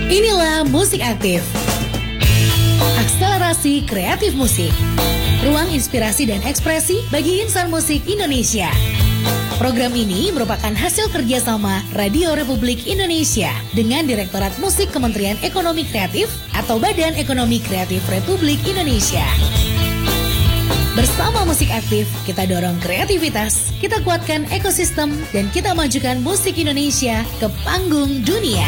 Inilah Musik Aktif. Akselerasi kreatif musik. Ruang inspirasi dan ekspresi bagi insan musik Indonesia. Program ini merupakan hasil kerjasama Radio Republik Indonesia dengan Direktorat Musik Kementerian Ekonomi Kreatif atau Badan Ekonomi Kreatif Republik Indonesia. Bersama Musik Aktif, kita dorong kreativitas, kita kuatkan ekosistem, dan kita majukan musik Indonesia ke panggung dunia.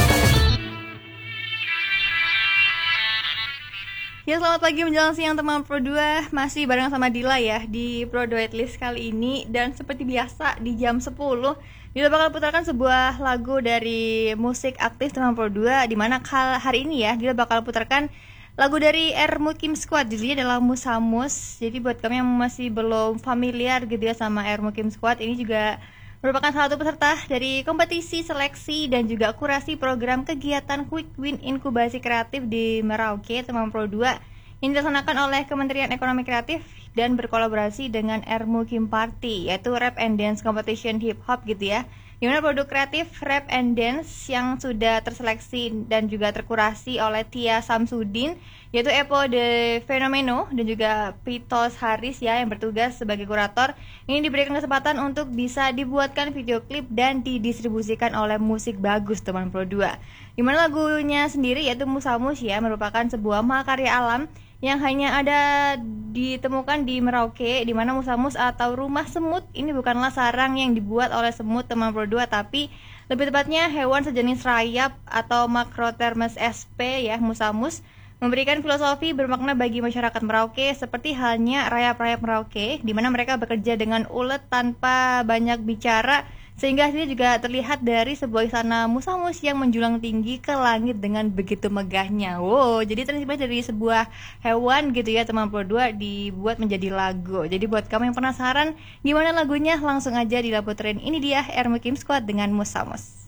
Ya, selamat pagi menjelang siang teman Pro 2. Masih bareng sama Dila ya di Pro 2 List kali ini. Dan seperti biasa di jam 10 Dila bakal putarkan sebuah lagu dari Musik Aktif teman Pro 2. Dimana hari ini ya Dila bakal putarkan lagu dari R Mukim Squad, judulnya adalah Musamus. Jadi buat kami yang masih belum familiar gitu ya sama R Mukim Squad, ini juga merupakan salah satu peserta dari kompetisi seleksi dan juga kurasi program kegiatan Quick Win Inkubasi Kreatif di Merauke teman Pro 2 yang dilaksanakan oleh Kementerian Ekonomi Kreatif dan berkolaborasi dengan R Mukim Party, yaitu Rap and Dance Competition Hip Hop gitu ya. Dimana produk kreatif Rap and Dance yang sudah terseleksi dan juga terkurasi oleh Tia Samsudin, yaitu Epo de Fenomeno dan juga Pitos Haris ya yang bertugas sebagai kurator. Ini diberikan kesempatan untuk bisa dibuatkan video klip dan didistribusikan oleh Musik Bagus teman Pro 2. Dimana lagunya sendiri yaitu Musamus ya merupakan sebuah mahakarya alam yang hanya ada ditemukan di Merauke, di mana Musamus atau rumah semut ini bukanlah sarang yang dibuat oleh semut teman Pro 2, tapi lebih tepatnya hewan sejenis rayap atau Macrothermes sp ya. Musamus memberikan filosofi bermakna bagi masyarakat Merauke seperti halnya rayap-rayap Merauke, di mana mereka bekerja dengan ulet tanpa banyak bicara, sehingga hasilnya juga terlihat dari sebuah istana Musamus yang menjulang tinggi ke langit dengan begitu megahnya. Wow, jadi terinspirasi dari sebuah hewan gitu ya teman Pro 2 dibuat menjadi lagu. Jadi buat kamu yang penasaran gimana lagunya, langsung aja dilaporin. Ini dia R Mukim Squad dengan Musamus.